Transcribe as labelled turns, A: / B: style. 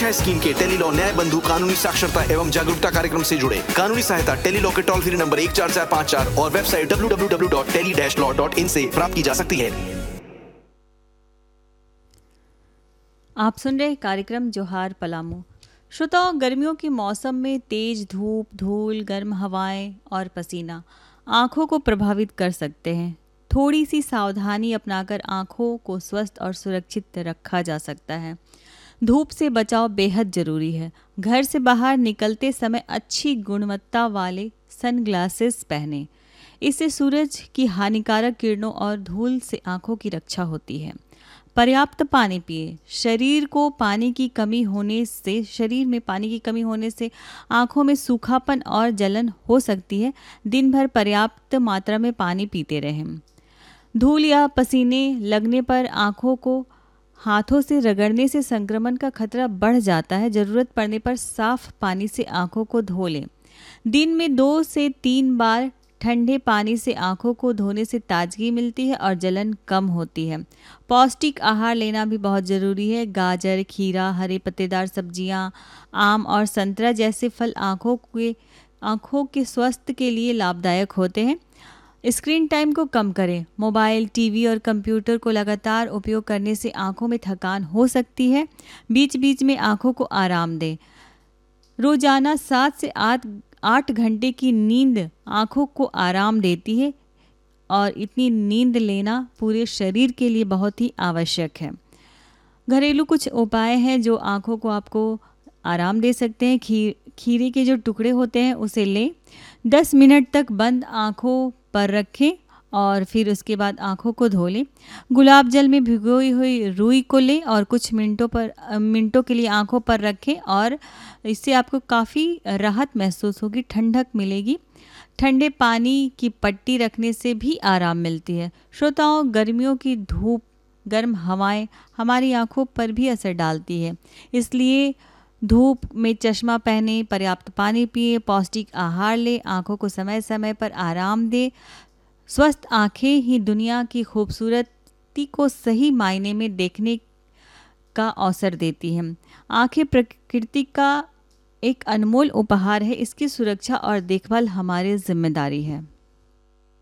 A: दिशा scheme के Tele-Law न्याय बंधु कानूनी साक्षरता एवं जागरूकता कार्यक्रम से जुड़े। कानूनी सहायता टेलीलॉ के टोल फ्री नंबर 14454 और वेबसाइट www.tele-law.in से प्राप्त की जा सकती है।
B: आप सुन रहे कार्यक्रम जोहार पलामू। श्रोताओं, गर्मियों के मौसम में तेज धूप, धूल, गर्म हवाएं और पसीना आँखों को प्रभावित कर सकते हैं। थोड़ी सी सावधानी अपनाकर आँखों को स्वस्थ और सुरक्षित रखा जा सकता है। धूप से बचाव बेहद ज़रूरी है। घर से बाहर निकलते समय अच्छी गुणवत्ता वाले सनग्लासेस पहनें। इससे सूरज की हानिकारक किरणों और धूल से आँखों की रक्षा होती है। पर्याप्त पानी पिए। शरीर में पानी की कमी होने से आँखों में सूखापन और जलन हो सकती है। दिन भर पर्याप्त मात्रा में पानी पीते रहें। धूल या पसीने लगने पर आँखों को हाथों से रगड़ने से संक्रमण का खतरा बढ़ जाता है। ज़रूरत पड़ने पर साफ पानी से आँखों को धो लें। दिन में 2 से 3 बार ठंडे पानी से आँखों को धोने से ताजगी मिलती है और जलन कम होती है। पौष्टिक आहार लेना भी बहुत ज़रूरी है। गाजर, खीरा, हरे पत्तेदार सब्जियां, आम और संतरा जैसे फल आँखों के स्वास्थ्य के लिए लाभदायक होते हैं। स्क्रीन टाइम को कम करें। मोबाइल, टीवी और कंप्यूटर को लगातार उपयोग करने से आँखों में थकान हो सकती है। बीच बीच में आँखों को आराम दें। रोजाना 7 से 8 घंटे की नींद आँखों को आराम देती है और इतनी नींद लेना पूरे शरीर के लिए बहुत ही आवश्यक है। घरेलू कुछ उपाय हैं जो आँखों को आपको आराम दे सकते हैं। खीरे के जो टुकड़े होते हैं उसे लें, 10 मिनट तक बंद आँखों पर रखें और फिर उसके बाद आँखों को धो लें। गुलाब जल में भिगोई हुई रुई को लें और कुछ मिनटों के लिए आँखों पर रखें और इससे आपको काफ़ी राहत महसूस होगी, ठंडक मिलेगी। ठंडे पानी की पट्टी रखने से भी आराम मिलती है। श्रोताओं, गर्मियों की धूप, गर्म हवाएं हमारी आँखों पर भी असर डालती है, इसलिए धूप में चश्मा पहने, पर्याप्त पानी पिए, पौष्टिक आहार लें, आँखों को समय समय पर आराम दें। स्वस्थ आँखें ही दुनिया की खूबसूरती को सही मायने में देखने का अवसर देती हैं। आँखें प्रकृति का एक अनमोल उपहार है। इसकी सुरक्षा और देखभाल हमारी जिम्मेदारी है।